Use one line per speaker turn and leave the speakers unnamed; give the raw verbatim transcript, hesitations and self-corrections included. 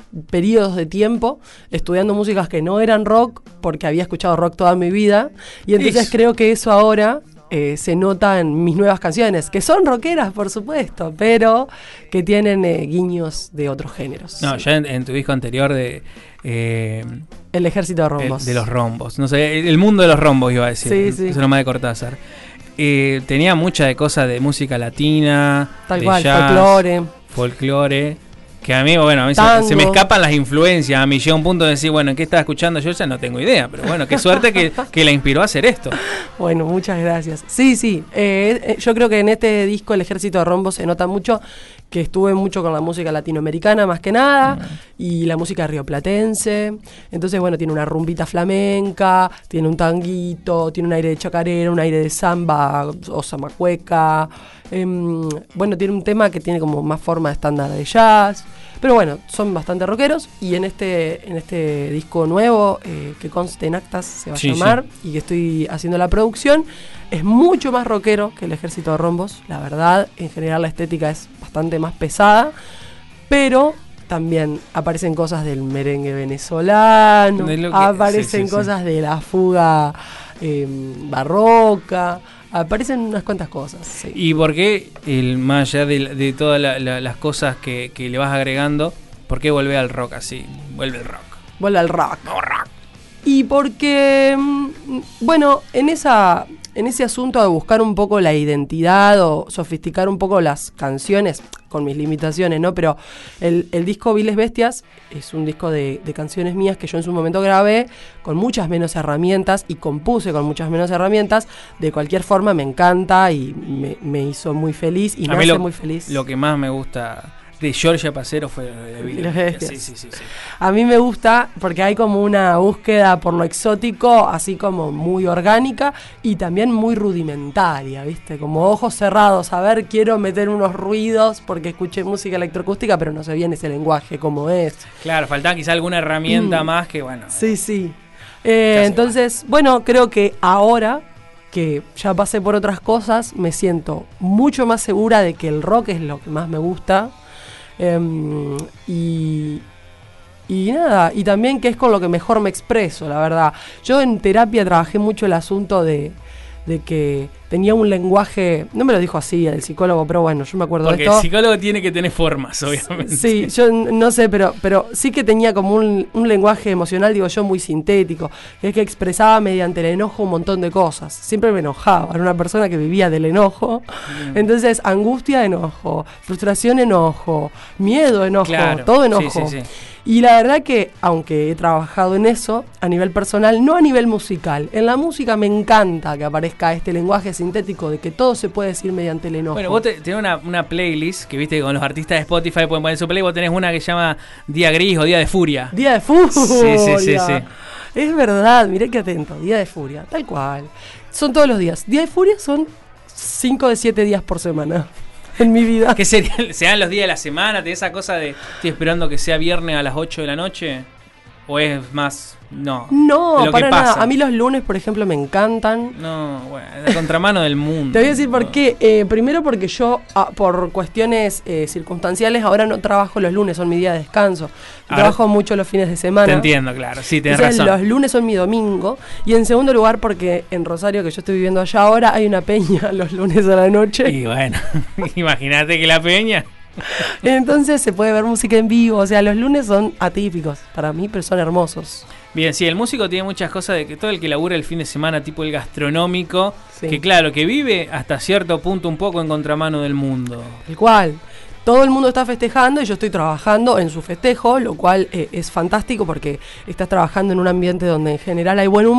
periodos de tiempo estudiando músicas que no eran rock, porque había escuchado rock toda mi vida, y entonces
Eso.
creo que eso ahora eh, se nota en mis nuevas canciones, que son rockeras, por supuesto, pero que tienen eh, guiños de otros géneros.
No, ya en, en tu disco anterior de... Eh,
El Ejército de Rombos.
el- de los rombos. No sé, el, el mundo de los rombos iba a decir.
Sí, sí.
Eso nomás de Cortázar. Eh, tenía mucha de cosas de música latina,
Tal
de
cual,
jazz,
folclore.
folclore, que a mí, bueno, a mí se,
Tango.
se me escapan las influencias. A mí llega un punto de decir, bueno, ¿qué estaba escuchando? Yo ya no tengo idea, pero bueno, qué suerte que, que la inspiró a hacer esto.
Bueno, muchas gracias. Sí, sí, eh, eh, yo creo que en este disco El Ejército de Rombos se nota mucho que estuve mucho con la música latinoamericana más que nada,
Mm.
y la música rioplatense. Entonces, bueno, tiene una rumbita flamenca, tiene un tanguito, tiene un aire de chacarera, un aire de samba o zamacueca. Em, bueno, tiene un tema que tiene como más forma de estándar de jazz. Pero bueno, son bastante rockeros, y en este en este disco nuevo, eh, que conste en actas, se va a
Sí,
llamar, y que estoy haciendo la producción, es mucho más rockero que El Ejército de Rombos, la verdad. En general la estética es bastante más pesada, pero también aparecen cosas del merengue venezolano,
De lo que-
aparecen
sí, sí, sí.
cosas de la fuga eh, barroca, aparecen unas cuantas cosas. Sí.
¿Y por qué, el, más allá de, de todas la- la- las cosas que, que le vas agregando, por qué vuelve al rock así? Vuelve el rock.
Vuelve al rock.
No, rock.
Y porque, mm, bueno, en esa en ese asunto de buscar un poco la identidad o sofisticar un poco las canciones, con mis limitaciones, ¿no? Pero el, el disco Viles Bestias es un disco de, de canciones mías que yo en su momento grabé con muchas menos herramientas y compuse con muchas menos herramientas. De cualquier forma me encanta y me, me hizo muy feliz y
A
me
mí
hace
lo,
muy feliz.
lo que más me gusta de Georgia Pacero fue de Viles
Viles
Bestias.
Bestias.
Sí, sí, sí, sí.
A mí me gusta porque hay como una búsqueda por lo exótico, así como muy orgánica y también muy rudimentaria, ¿viste? Como ojos cerrados, a ver, quiero meter unos ruidos porque escuché música electroacústica, pero no sé bien ese lenguaje cómo es.
Claro, faltaba quizá alguna herramienta
Mm.
más que, bueno.
Sí, sí.
Ya
Eh,
se
entonces, bueno, creo que ahora que ya pasé por otras cosas, me siento mucho más segura de que el rock es lo que más me gusta. Um, y, y nada, y también que es con lo que mejor me expreso, la verdad. Yo en terapia trabajé mucho el asunto de, de que tenía un lenguaje, no me lo dijo así el psicólogo, pero bueno, yo me acuerdo
Porque
de esto.
el psicólogo tiene que tener formas, obviamente.
Sí, yo n- no sé, pero, pero sí que tenía como un, un lenguaje emocional, digo yo, muy sintético, que es que expresaba mediante el enojo un montón de cosas. Siempre me enojaba, era una persona que vivía del enojo.
Mm.
Entonces, angustia, enojo, frustración, enojo, miedo, enojo,
Claro,
todo
sí,
enojo.
sí, sí.
Y la verdad que, aunque he trabajado en eso, a nivel personal, no a nivel musical, en la música me encanta que aparezca este lenguaje sintético de que todo se puede decir mediante el enojo.
Bueno, vos te- tenés una, una playlist que viste que con los artistas de Spotify pueden poner su play. Vos tenés una que se llama Día Gris o Día de Furia.
Día de furia.
Sí, sí, sí, sí.
Es verdad, mirá qué atento. Día de furia, tal cual. Son todos los días. Día de furia son cinco de siete días por semana en mi vida.
¿Qué serían, sean los días de la semana? ¿Tenés esa cosa de estoy esperando que sea viernes a las ocho de la noche? ¿O es más.? No.
No,
de lo
para
que pasa?
nada. A mí los lunes, por ejemplo, me encantan.
No, bueno, es la contramano del mundo.
Te voy a decir por
No.
qué. Eh, primero porque yo, ah, por cuestiones eh, circunstanciales, ahora no trabajo los lunes, son mi día de descanso.
Ahora-
Trabajo mucho los fines de semana.
Te entiendo, claro. Sí, tenés
Entonces,
razón.
los lunes son mi domingo. Y en segundo lugar, porque en Rosario, que yo estoy viviendo allá ahora, hay una peña los lunes a la noche.
Y bueno, imagínate que la peña.
Entonces se puede ver música en vivo. O sea, los lunes son atípicos para mí, pero son hermosos.
Bien, sí, el músico tiene muchas cosas de que todo el que labura el fin de semana, tipo el gastronómico,
Sí.
que claro, que vive hasta cierto punto un poco en contramano del mundo.
El cual todo el mundo está festejando y yo estoy trabajando en su festejo, lo cual eh, es fantástico porque estás trabajando en un ambiente donde en general hay buen humor.